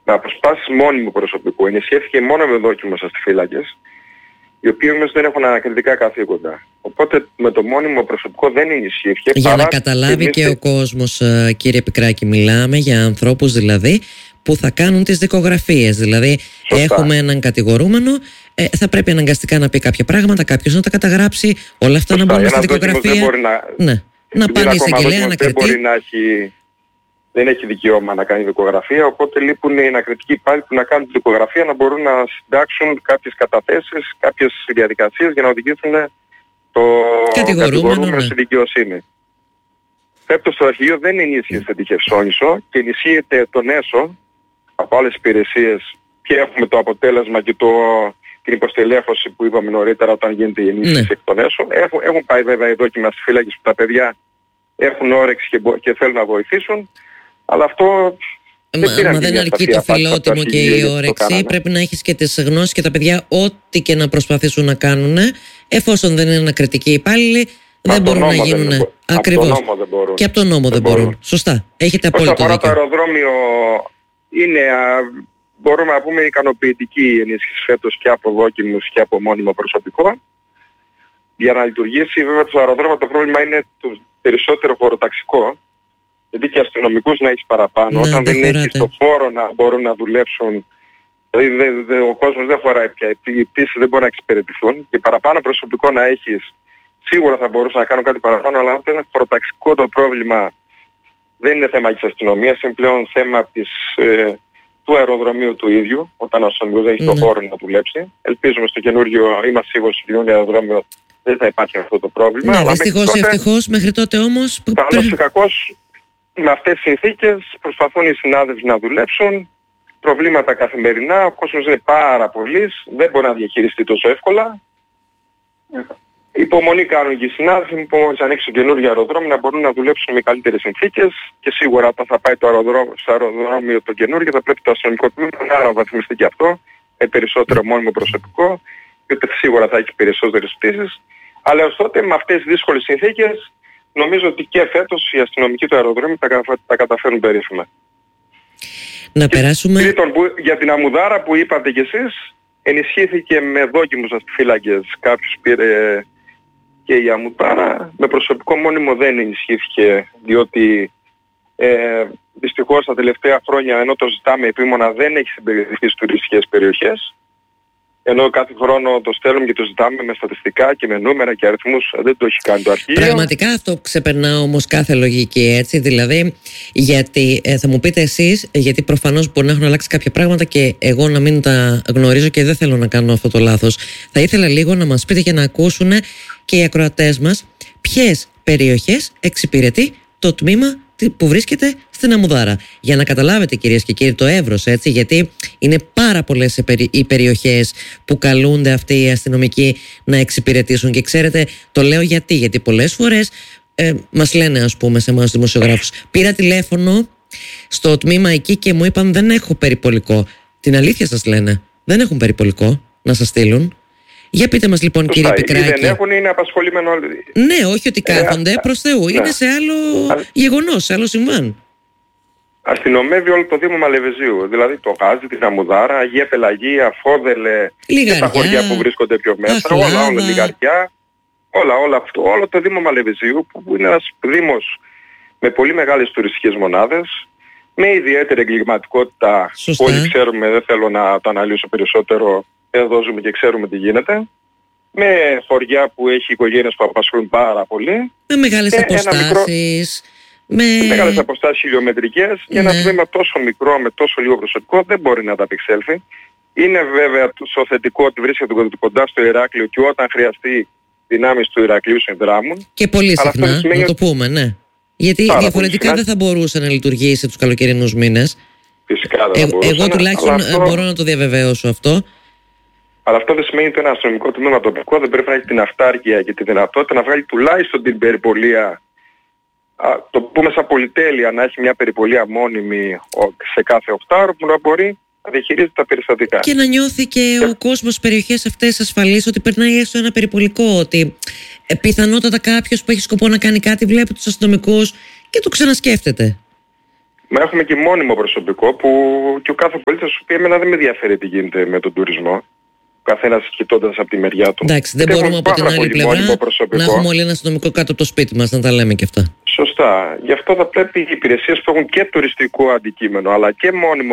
να αποσπάσει μόνιμο προσωπικό. Ενισχύθηκε μόνο με δόκιμους αστιφύλακες, οι οποίοι όμως δεν έχουν ανακριτικά καθήκοντα. Οπότε με το μόνιμο προσωπικό δεν ενισχύθηκε. Για να καταλάβει και ο κόσμος, κύριε Πικράκη, μιλάμε για ανθρώπους δηλαδή που θα κάνουν τις δικογραφίες. Δηλαδή, έχουμε έναν κατηγορούμενο, θα πρέπει αναγκαστικά να πει κάποια πράγματα, κάποιος να τα καταγράψει, όλα αυτά να μπουν στη δικογραφία. Να πάνε η εισαγγελέα να κρατεί. Δεν έχει δικαίωμα να κάνει δικογραφία, οπότε λείπουν οι ανακριτικοί υπάλληλοι που να κάνουν τη δικογραφία, να μπορούν να συντάξουν κάποιες καταθέσεις, κάποιες διαδικασίες για να οδηγήσουν το κατηγορούμενο στη δικαιοσύνη. Φέτος το αρχηγείο δεν ενίσχυσε τη Χερσόνησο και ενισχύεται τον ΕΣΟ από άλλες υπηρεσίες, και έχουμε το αποτέλεσμα και την υποστελέχωση που είπαμε νωρίτερα όταν γίνεται η ενίσχυση εκ των ΕΣΟ. Έχουν πάει βέβαια οι δόκιμοι αστιφύλακες που τα παιδιά έχουν όρεξη και θέλουν να βοηθήσουν, αλλά αυτό Μα δεν αρκεί το φιλότιμο και η όρεξη. Πρέπει να έχεις και τις γνώσεις και τα παιδιά, ό,τι και να προσπαθήσουν να κάνουν, εφόσον δεν είναι ανακριτικοί υπάλληλοι, δεν μπορούν να γίνουν. Ακριβώς. Και από τον νόμο δεν μπορούν. Σωστά. Έχετε απόλυτο δίκιο. Όσον αφορά το αεροδρόμιο, είναι, μπορούμε να πούμε, ικανοποιητική η ενίσχυση φέτος και από δόκιμους και από μόνιμο προσωπικό. Για να λειτουργήσει, βέβαια, το αεροδρόμιο το πρόβλημα είναι το περισσότερο χωροταξικό. Γιατί και αστυνομικούς να έχεις παραπάνω, όταν δεν έχεις το χώρο να μπορούν να δουλέψουν, δηλαδή ο κόσμος δεν χωράει πια, οι πτήσεις δεν μπορούν να εξυπηρετηθούν, και παραπάνω προσωπικό να έχεις, σίγουρα θα μπορούσαν να κάνουν κάτι παραπάνω, αλλά αυτό είναι χωροταξικό το πρόβλημα. Δεν είναι θέμα της αστυνομίας, είναι πλέον θέμα του αεροδρομίου του ίδιου, όταν ο αστυνομικός δεν έχει το χώρο να δουλέψει. Ελπίζουμε στο καινούργιο, είμαστε σίγουροι στο καινούργιο αεροδρόμιο δεν θα υπάρχει αυτό το πρόβλημα. Ναι, δυστυχώς ή ευτυχώς, μέχρι τότε όμως. Καλώς ή κακώς, με αυτές τις συνθήκες προσπαθούν οι συνάδελφοι να δουλέψουν, προβλήματα καθημερινά, ο κόσμος είναι πάρα πολύς, δεν μπορεί να διαχειριστεί τόσο εύκολα. Υπομονή κάνουν και οι συνάδελφοι, που μόλις ανοίξει το καινούργιο αεροδρόμιο να μπορούν να δουλέψουν με καλύτερες συνθήκες, και σίγουρα όταν θα πάει στο αεροδρόμιο το καινούργιο θα πρέπει το αστυνομικό τμήμα να αναβαθμιστεί και αυτό, με περισσότερο μόνιμο προσωπικό, και σίγουρα θα έχει περισσότερες πτήσεις. Αλλά ως τότε, με αυτές τις δύσκολες συνθήκες, νομίζω ότι και φέτος οι αστυνομικοί του αεροδρόμιου τα καταφέρουν περίφημα. Να περάσουμε... Τρίτον, για την Αμουδάρα που είπατε κι εσείς, ενισχύθηκε με δόκιμους αστιφύλακες. Κάποιος πήρε και η Αμουδάρα. Με προσωπικό μόνιμο δεν ενισχύθηκε, διότι δυστυχώς τα τελευταία χρόνια, ενώ το ζητάμε επίμονα, δεν έχει συμπεριληφθεί στις τουριστικές περιοχές. Ενώ κάθε χρόνο το στέλνουμε και το ζητάμε με στατιστικά και με νούμερα και αριθμούς, δεν το έχει κάνει το αρχείο. Πραγματικά αυτό ξεπερνά όμως κάθε λογική, έτσι. Δηλαδή, γιατί θα μου πείτε εσείς, γιατί προφανώς μπορεί να έχουν αλλάξει κάποια πράγματα και εγώ να μην τα γνωρίζω και δεν θέλω να κάνω αυτό το λάθος. Θα ήθελα λίγο να μας πείτε και να ακούσουν και οι ακροατές μας ποιες περιοχές εξυπηρετεί το τμήμα που βρίσκεται στην Αμουδάρα. Για να καταλάβετε, κυρίες και κύριοι, το εύρος, έτσι, γιατί είναι πάρα πολλές οι περιοχές που καλούνται αυτοί οι αστυνομικοί να εξυπηρετήσουν. Και ξέρετε, το λέω γιατί πολλές φορές μας λένε, ας πούμε, σε εμάς δημοσιογράφους, πήρα τηλέφωνο στο τμήμα εκεί και μου είπαν δεν έχω περιπολικό. Την αλήθεια σας λένε, δεν έχουν περιπολικό να σας στείλουν. Για πείτε μας λοιπόν, κύριε Πικράκη. Δεν έχουν, είναι απασχολημένο. Ναι, όχι ότι κάθονται, προς Θεού. Ναι. Είναι σε άλλο γεγονός, σε άλλο συμβάν. Αστυνομεύει όλο το Δήμο Μαλεβεζίου. Δηλαδή το Γάζι, την Αμουδάρα, Αγία Πελαγία, Φόδελε, και τα χωριά που βρίσκονται πιο μέσα. Όλα Λιγαριά. Όλα αυτό. Όλο το Δήμο Μαλεβεζίου, που είναι ένας δήμος με πολύ μεγάλες τουριστικές μονάδες, με ιδιαίτερη εγκληματικότητα. Όλοι ξέρουμε, δεν θέλω να το αναλύσω περισσότερο. Εδώ ζούμε και ξέρουμε τι γίνεται. Με χωριά που έχει οικογένειες που απασχολούν πάρα πολύ. Με μεγάλες αποστάσεις. Με μεγάλες αποστάσεις χιλιομετρικές. Και ένα τμήμα τόσο μικρό με τόσο λίγο προσωπικό δεν μπορεί να ανταπεξέλθει. Είναι βέβαια στο θετικό ότι βρίσκεται κοντά στο Ηράκλειο και όταν χρειαστεί δυνάμεις του Ηρακλείου συνδράμουν. Και πολύ συχνά, να το πούμε, ναι. Γιατί διαφορετικά δεν θα μπορούσε να λειτουργήσει τους καλοκαιρινούς μήνες. Φυσικά δεν θα μπορούσε. Εγώ τουλάχιστον μπορώ να το διαβεβαίωσω αυτό. Αλλά αυτό δεν σημαίνει ότι ένα αστυνομικό τμήμα τοπικό δεν πρέπει να έχει την αυτάρκεια και τη δυνατότητα να βγάλει τουλάχιστον την περιπολία. Το πούμε σαν πολυτέλεια, να έχει μια περιπολία μόνιμη σε κάθε οκτάωρο που να μπορεί να διαχειρίζεται τα περιστατικά. Και να νιώθει και ο κόσμος στις περιοχές αυτές ασφαλής ότι περνάει έστω ένα περιπολικό. Ότι πιθανότατα κάποιος που έχει σκοπό να κάνει κάτι βλέπει τους αστυνομικούς και το ξανασκέφτεται. Μα έχουμε και μόνιμο προσωπικό που και ο κάθε πολίτης, ο οποίος εμένα δεν με ενδιαφέρει τι γίνεται με τον τουρισμό. Ο καθένας κοιτώντας από τη μεριά του. Εντάξει, δεν μπορούμε από την άλλη πλευρά να έχουμε όλοι ένα αστυνομικό κάτω από το σπίτι μας, να τα λέμε και αυτά. Σωστά. Γι' αυτό θα πρέπει οι υπηρεσίες που έχουν και τουριστικό αντικείμενο αλλά και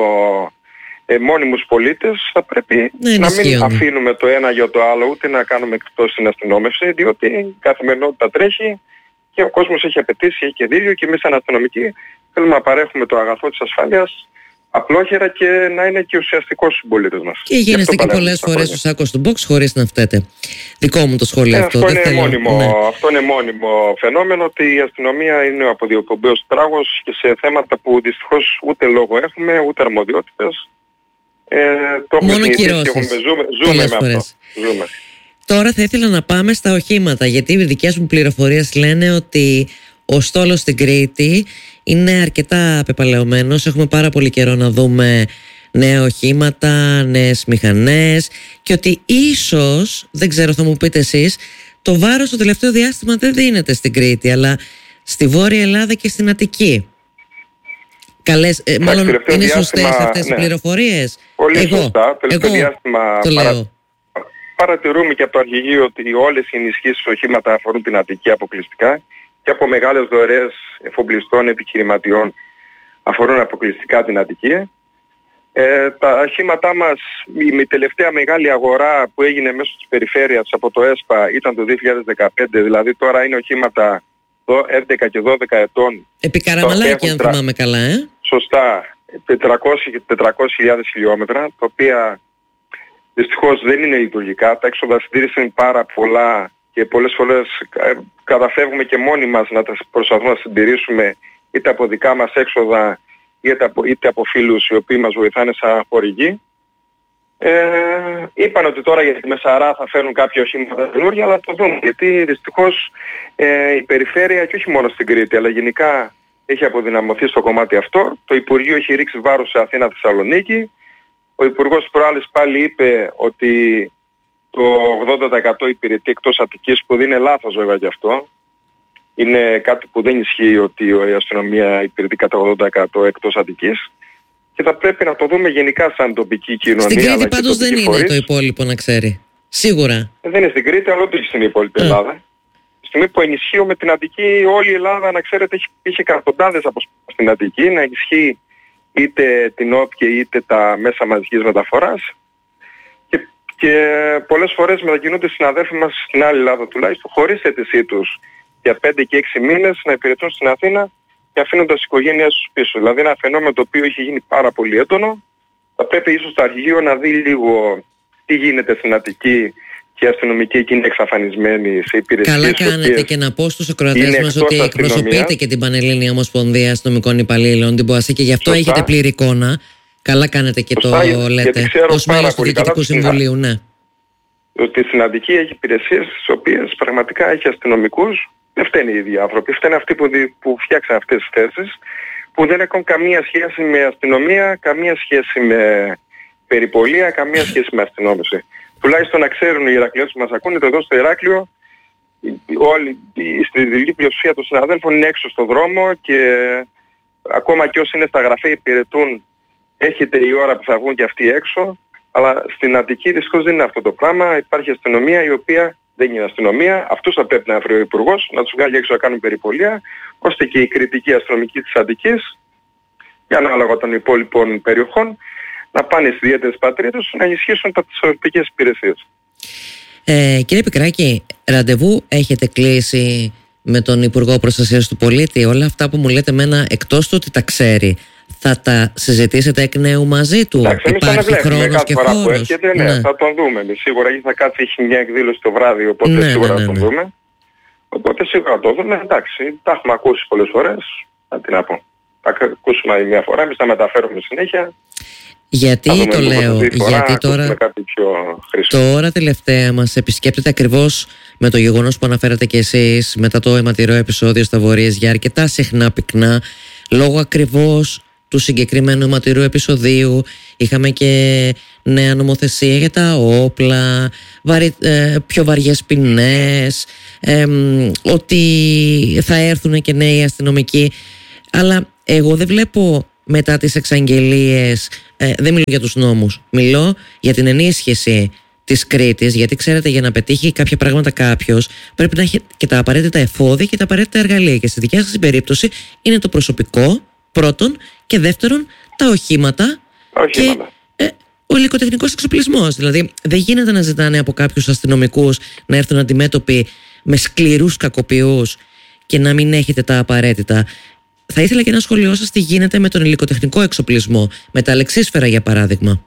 μόνιμους πολίτες θα πρέπει να μην αφήνουμε το ένα για το άλλο, ούτε να κάνουμε εκτός την αστυνόμευση, διότι η καθημερινότητα τρέχει και ο κόσμος έχει απαιτήσει, έχει και δίκιο και εμείς σαν αστυνομικοί θέλουμε να παρέχουμε το αγαθό της ασφάλειας απλόχερα και να είναι και ουσιαστικός στους πολίτες μας. Και γίνεστε και πολλές φορές ο σάκος του box χωρίς να φταίτε. Δικό μου το σχόλιο αυτό. Αυτό είναι μόνιμο φαινόμενο, ότι η αστυνομία είναι ο αποδιοπομπαίος τράγος και σε θέματα που δυστυχώς ούτε λόγο έχουμε, ούτε αρμοδιότητες. Το έχουμε συνηθίσει και ζούμε με αυτό. Τώρα θα ήθελα να πάμε στα οχήματα, γιατί οι δικές μου πληροφορίες λένε ότι ο στόλος στην Κρήτη είναι αρκετά πεπαλαιωμένος. Έχουμε πάρα πολύ καιρό να δούμε νέα οχήματα, νέες μηχανές και ότι ίσως, δεν ξέρω, θα μου πείτε εσείς, το βάρος το τελευταίο διάστημα δεν δίνεται στην Κρήτη αλλά στη Βόρεια Ελλάδα και στην Αττική. Μάλλον είναι σωστές αυτές οι πληροφορίες? Πολύ σωστά. Τελευταίο διάστημα παρατηρούμε και από το αρχηγείο ότι όλες οι ενισχύσεις οχήματα αφορούν την Αττική αποκλειστικά και από μεγάλες δωρεές εφοπλιστών επιχειρηματιών αφορούν αποκλειστικά την Αττική. Τα οχήματά μας, η τελευταία μεγάλη αγορά που έγινε μέσω της περιφέρειας από το ΕΣΠΑ ήταν το 2015, δηλαδή τώρα είναι οχήματα 11 και 12 ετών. Επί Καραμαλάκη αν θυμάμαι καλά, Σωστά, 400.000 χιλιόμετρα, τα οποία δυστυχώς δεν είναι λειτουργικά. Τα έξοδα συντήρησης είναι πάρα πολλά και πολλές φορές καταφεύγουμε και μόνοι μας να τα προσπαθούμε να συντηρήσουμε είτε από δικά μας έξοδα είτε από φίλους οι οποίοι μας βοηθάνε σαν χορηγοί. Είπαν ότι τώρα για τη Μεσαρά θα φέρουν κάποια οχήματα καινούργια, αλλά το δούμε, γιατί δυστυχώς η περιφέρεια και όχι μόνο στην Κρήτη αλλά γενικά έχει αποδυναμωθεί στο κομμάτι αυτό. Το Υπουργείο έχει ρίξει βάρος σε Αθήνα Θεσσαλονίκη. Ο Υπουργός προάλλες πάλι είπε ότι το 80% υπηρετεί εκτός Αττικής, που δεν είναι λάθος βέβαια γι' αυτό. Είναι κάτι που δεν ισχύει ότι η αστυνομία υπηρετεί κατά 80% εκτός Αττικής. Και θα πρέπει να το δούμε γενικά σαν τοπική κοινωνία. Στην Κρήτη πάντως δεν είναι το υπόλοιπο, να ξέρει. Σίγουρα. Δεν είναι στην Κρήτη, αλλά ούτε στην υπόλοιπη Ελλάδα. Στη στιγμή που ενισχύω με την Αττική, όλη η Ελλάδα, να ξέρετε, έχει εκατοντάδες από στην Αττική, να ισχύει είτε την όπια είτε τα μέσα μαζικής μεταφοράς. Και πολλές φορές μετακινούνται συναδέλφοι μας στην άλλη Ελλάδα τουλάχιστον χωρίς αίτησή τους για 5 και 6 μήνες να υπηρετούν στην Αθήνα και αφήνοντας τις οικογένειές τους πίσω. Δηλαδή ένα φαινόμενο το οποίο έχει γίνει πάρα πολύ έντονο. Θα πρέπει ίσως το αρχηγείο να δει λίγο τι γίνεται στην Αττική και οι αστυνομικοί εκεί είναι εξαφανισμένοι σε υπηρεσίες. Καλά κάνετε και να πω στους ακροατές μας ότι εκπροσωπείτε και την Πανελλήνια Ομοσπονδία Αστυνομικών Υπαλλήλων, την ΠΟΑΣΗ, και γι' αυτό έχετε πλήρη εικόνα. Καλά κάνετε και το λέτε ως μέλος του Διοικητικού Συμβουλίου, ναι. Ότι στην Αττική έχει υπηρεσίες στις οποίες πραγματικά έχει αστυνομικούς. Δεν φταίνουν οι ίδιοι άνθρωποι, φταίνουν αυτοί που φτιάξαν αυτές τις θέσεις, που δεν έχουν καμία σχέση με αστυνομία, καμία σχέση με περιπολία, καμία σχέση με αστυνόμευση. Τουλάχιστον να ξέρουν οι Ηρακλειώτες που μας ακούνε, εδώ στο Ηράκλειο στη δική πλειοψηφία των συναδέλφων είναι έξω στον δρόμο και ακόμα και όσοι είναι στα γραφεία υπηρετούν, έχετε η ώρα που θα βγουν και αυτοί έξω. Αλλά στην Αττική δυστυχώς δεν είναι αυτό το πράγμα. Υπάρχει αστυνομία η οποία δεν είναι αστυνομία. Αυτούς θα πρέπει να βρει ο Υπουργός, να τους βγάλει έξω να κάνουν περιπολία, ώστε και η κριτική αστυνομική της Αττικής, για ανάλογα των υπόλοιπων περιοχών, να πάνε στις ιδιαίτερες πατρίδες να ενισχύσουν τις αστυνομικές υπηρεσίες. Κύριε Πικράκη, ραντεβού έχετε κλείσει με τον Υπουργό Προστασίας του Πολίτη? Όλα αυτά που μου λέτε εμένα, εκτός του ότι τα ξέρει, θα τα συζητήσετε εκ νέου μαζί του? Εντάξει, υπάρχει χρόνος και φορά χώρος? Που έρχεται, ναι, θα τον δούμε. Σίγουρα θα κάτσει, έχει μια εκδήλωση το βράδυ, οπότε σίγουρα θα τον δούμε. Οπότε σίγουρα θα το δούμε. Εντάξει, τα έχουμε ακούσει πολλές φορές. Τι να πω. Θα ακούσουμε μια φορά, εμείς θα μεταφέρουμε συνέχεια. Γιατί το λέω? Γιατί τώρα τελευταία μας επισκέπτεται ακριβώς με το γεγονός που αναφέρατε και εσείς, μετά το αιματηρό επεισόδιο στα Βορείες, για αρκετά συχνά πυκνά, λόγω ακριβώς του συγκεκριμένου αιματηρού επεισοδίου. Είχαμε και νέα νομοθεσία για τα όπλα, πιο βαριές ποινές, ότι θα έρθουν και νέοι αστυνομικοί. Αλλά Εγώ δεν βλέπω μετά τις εξαγγελίες, δεν μιλώ για τους νόμους, μιλώ για την ενίσχυση της Κρήτης, γιατί ξέρετε, για να πετύχει κάποια πράγματα κάποιος πρέπει να έχει και τα απαραίτητα εφόδια και τα απαραίτητα εργαλεία, και στη δικιά σας περίπτωση είναι το προσωπικό πρώτον, και δεύτερον τα οχήματα. Και ο υλικοτεχνικός εξοπλισμός. Δηλαδή δεν γίνεται να ζητάνε από κάποιους αστυνομικούς να έρθουν αντιμέτωποι με σκληρούς κακοποιούς και να μην έχετε τα απαραίτητα. Θα ήθελα και ένα σχόλιο σας τι γίνεται με τον υλικοτεχνικό εξοπλισμό, με τα αλεξίσφαιρα για παράδειγμα.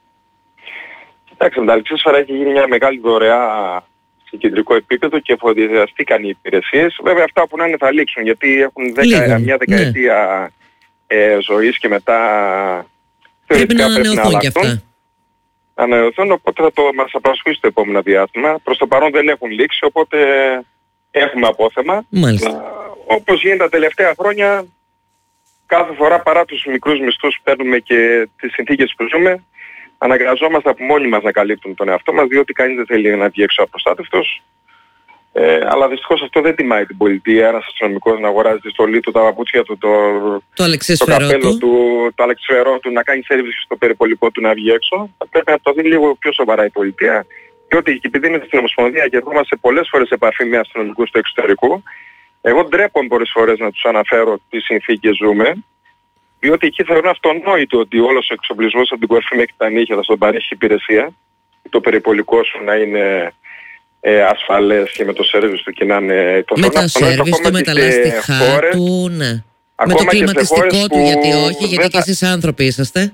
Εντάξει, με τα αλεξίσφαιρα έχει γίνει μια μεγάλη δωρεά σε κεντρικό επίπεδο και εφοδιαστήκαν οι υπηρεσίες. Βέβαια αυτά που να είναι θα λήξουν, γιατί έχουν μια δεκαετία ζωής και μετά πρέπει να ανανεωθούν και αυτά. Ανανεωθούν, οπότε θα μας απασχολήσει το επόμενο διάστημα. Προς το παρόν δεν έχουν λήξει, οπότε έχουμε απόθεμα. Όπως γίνεται τα τελευταία χρόνια, κάθε φορά παρά τους μικρούς μισθούς που παίρνουμε και τις συνθήκες που ζούμε, αναγκαζόμαστε από μόνοι μας να καλύπτουμε τον εαυτό μας, διότι κανείς δεν θέλει να βγει έξω απροστάτευτος. Αλλά δυστυχώς αυτό δεν τιμάει την πολιτεία. Ένας αστυνομικός να αγοράζει τη στολή του, τα παπούτσια του, το καπέλο του, το αλεξισφαιρό του, να κάνει σέρβιση στο περιπολικό του, να βγει έξω. Θα πρέπει να το δει λίγο πιο σοβαρά η πολιτεία. Διότι επειδή είναι στην Ομοσπονδία και ερχόμαστε πολλές φορές σε επαφή με αστυνομικούς του εξωτερικού, εγώ ντρέπομαι πολλές φορές να τους αναφέρω τι συνθήκες ζούμε. Διότι εκεί θεωρούν αυτονόητο ότι όλος ο εξοπλισμός από την κορφή μέχρι τα νύχια θα στον παρέχει υπηρεσία. Το περιπολικό σου να είναι ασφαλές και με το σέρβις του και να είναι το με τα σέρβις του, με τα λάστιχά του, ναι. Με το κλιματιστικό του, γιατί όχι, γιατί και εσείς άνθρωποι είσαστε.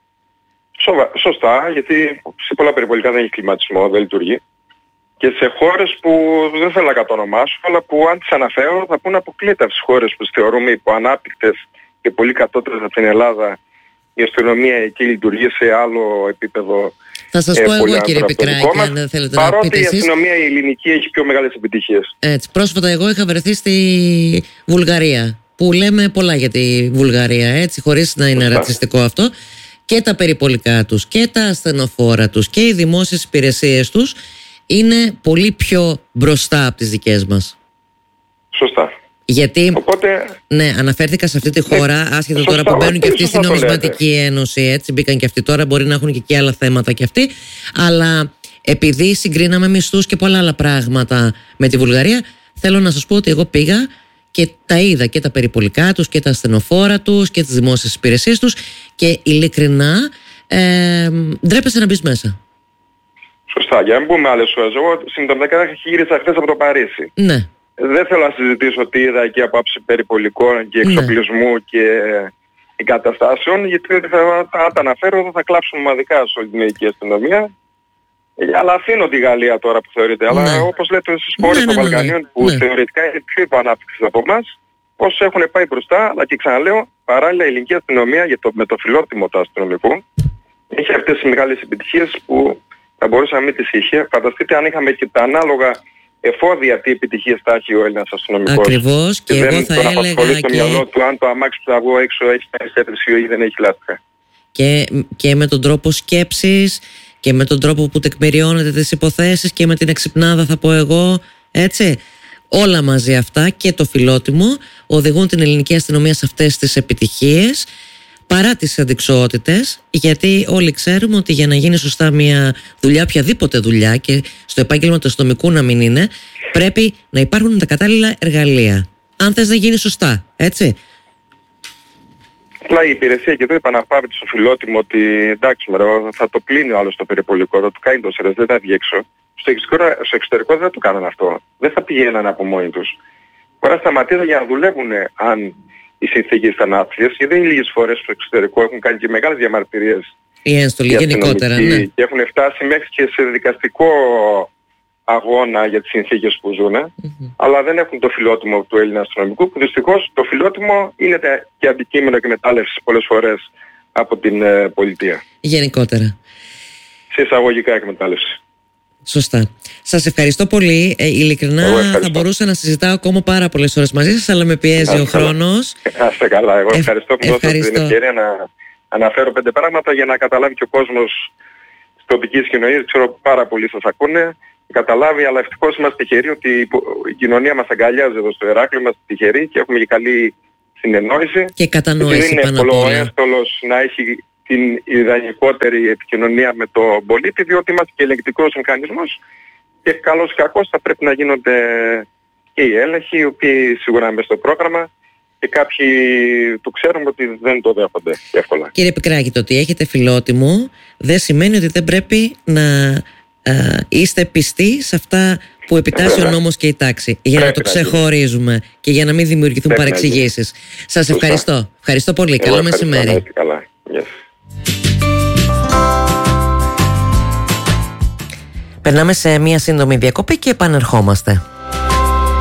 Σωστά, γιατί σε πολλά περιπολικά δεν έχει κλιματισμό, δεν λειτουργεί. Και σε χώρες που δεν θέλω να κατονομάσω, αλλά που αν τις αναφέρω θα πούνε αποκλείται από τις χώρες που θεωρούμε υποανάπτυκτες και πολύ κατώτερες από την Ελλάδα, η αστυνομία εκεί λειτουργεί σε άλλο επίπεδο. Θα σας πω εγώ, κύριε Πικράκη, αν δεν θέλετε να πείτε εσείς. Η αστυνομία η ελληνική έχει πιο μεγάλες επιτυχίες. Έτσι, πρόσφατα εγώ είχα βρεθεί στη Βουλγαρία, που λέμε πολλά για τη Βουλγαρία, έτσι, χωρίς να είναι ρατσιστικό αυτό. Και τα περιπολικά τους και τα ασθενοφόρα τους και οι δημόσιες υπηρεσίες τους είναι πολύ πιο μπροστά από τις δικές μας. Σωστά. Γιατί, οπότε, ναι, αναφέρθηκα σε αυτή τη χώρα, άσχετα τώρα που μπαίνουν και αυτοί στην Νομισματική Ένωση, έτσι, μπήκαν και αυτοί τώρα, μπορεί να έχουν και εκεί άλλα θέματα και αυτοί, αλλά επειδή συγκρίναμε μισθούς και πολλά άλλα πράγματα με τη Βουλγαρία, θέλω να σας πω ότι εγώ πήγα και τα είδα και τα περιπολικά τους και τα ασθενοφόρα τους και τις δημόσιες υπηρεσίες τους και ειλικρινά ντρέπεσαι να μπεις μέσα. Σωστά, για να μην πούμε άλλες ώρες. Εγώ συντομικά γύρισα χθες από το Παρίσι. Ναι. Δεν θέλω να συζητήσω τι είδα εκεί από άψη περιπολικών και εξοπλισμού και εγκαταστάσεων, γιατί αν τα αναφέρω θα κλάψουν ομαδικά σε όλη την ελληνική αστυνομία. Αλλά αφήνω τη Γαλλία τώρα που θεωρείται. Ναι. Αλλά όπως λέτε στις χώρες των Βαλκανίων που θεωρητικά είναι πιο υποανάπτυκτες από εμάς, όσοι έχουν πάει μπροστά, αλλά και ξαναλέω, παράλληλα η ελληνική αστυνομία με το φιλότιμο του αστυνομικού έχει αυτές τις μεγάλες επιτυχίες που θα μπορούσε να μην τις είχε. Φανταστείτε αν είχαμε και τα ανάλογα εφόδια, τι επιτυχίες θα έχει ο Έλληνας αστυνομικός. Ακριβώς, και εγώ θα έλεγα απασχολεί στο μυαλό του αν το αμάξι που θα βγω έξω έχει σέρβιση ή δεν έχει λάστιχα. Και με τον τρόπο σκέψης και με τον τρόπο που τεκμηριώνεται τις υποθέσεις και με την εξυπνάδα, θα πω εγώ, έτσι. Όλα μαζί αυτά και το φιλότιμο οδηγούν την ελληνική αστυνομία σε αυτές τις επιτυχίες, παρά τις αντιξοότητες, γιατί όλοι ξέρουμε ότι για να γίνει σωστά μια δουλειά, οποιαδήποτε δουλειά, και στο επάγγελμα του αστυνομικού να μην είναι, πρέπει να υπάρχουν τα κατάλληλα εργαλεία. Αν θες να γίνει σωστά, έτσι. Απλά η υπηρεσία και εδώ επαναπάβεται στο φιλότιμο ότι εντάξει, θα το πλύνει ο άλλος το περιπολικό, θα του κάνει το σερές, δεν θα βγει έξω. Στο εξωτερικό δεν θα το κάνουν αυτό. Δεν θα πηγαίναν από μόνοι τους. Τώρα σταματήσαν για να δουλεύουν αν οι συνθήκες ήταν άθλιες, γιατί δεν είναι λίγες φορές στο εξωτερικό έχουν κάνει και μεγάλες διαμαρτυρίες. Η ένστολη γενικότερα, ναι. Και έχουν φτάσει μέχρι και σε δικαστικό αγώνα για τις συνθήκες που ζουν, αλλά δεν έχουν το φιλότιμο του Έλληνα αστυνομικού, που δυστυχώς το φιλότιμο είναι και αντικείμενο εκμετάλλευσης πολλές φορές από την πολιτεία. Γενικότερα. Σε εισαγωγικά εκμετάλλευση. Σωστά. Σας ευχαριστώ πολύ. Ειλικρινά θα μπορούσα να συζητάω ακόμα πάρα πολλές ώρες μαζί σας, αλλά με πιέζει ο χρόνος. Άστε καλά. Εγώ ευχαριστώ που δώσατε την ευκαιρία να αναφέρω 5 πράγματα για να καταλάβει και ο κόσμος της τοπικής κοινωνίας. Ξέρω πάρα πολλοί σας ακούνε. Καταλάβει, αλλά ευτυχώς είμαστε τυχεροί ότι η κοινωνία μας αγκαλιάζει εδώ στο Ηράκλειο, είμαστε τυχεροί και έχουμε και καλή συνεννόηση. Και κατανόηση είναι πάνω απ' όλα. Είναι εύκολος να έχει την ιδανικότερη επικοινωνία με τον πολίτη, διότι είμαστε και ελεγκτικός μηχανισμός και καλώς ή κακώς θα πρέπει να γίνονται και οι έλεγχοι, οι οποίοι σίγουρα είναι μέσα στο πρόγραμμα και κάποιοι το ξέρουμε ότι δεν το δέχονται εύκολα. Κύριε Πικράκη, το ότι έχετε φιλότιμο δεν σημαίνει ότι δεν πρέπει να είστε πιστοί σε αυτά που επιτάσσει ο νόμος και η τάξη, για να το ξεχωρίζουμε και για να μην δημιουργηθούν παρεξηγήσεις. Σας ευχαριστώ. Ευχαριστώ πολύ. Καλό μεσημέρι. Καλά. Yes. Περνάμε σε μία σύντομη διακοπή και επανερχόμαστε.